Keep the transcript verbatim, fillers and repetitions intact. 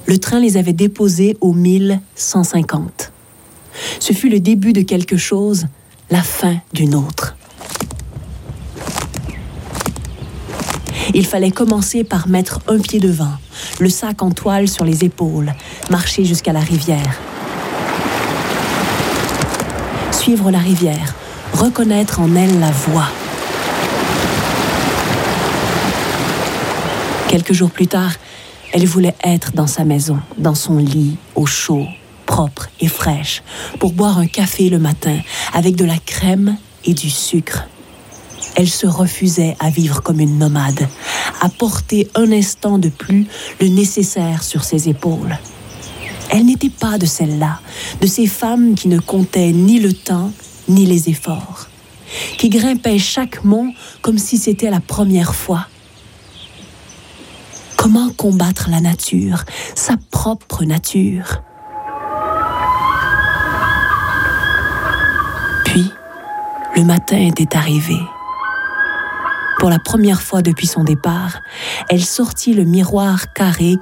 Le train les avait déposés au mille cent cinquante. Ce fut le début de quelque chose, la fin d'une autre. Il fallait commencer par mettre un pied devant, le sac en toile sur les épaules, marcher jusqu'à la rivière. Suivre la rivière, reconnaître en elle la voie. Quelques jours plus tard, elle voulait être dans sa maison, dans son lit, au chaud, propre et fraîche, pour boire un café le matin, avec de la crème et du sucre. Elle se refusait à vivre comme une nomade, à porter un instant de plus le nécessaire sur ses épaules. Elle n'était pas de celles-là, de ces femmes qui ne comptaient ni le temps, ni les efforts, qui grimpaient chaque mont comme si c'était la première fois. Comment combattre la nature, sa propre nature? Puis, le matin était arrivé. Pour la première fois depuis son départ, elle sortit le miroir carré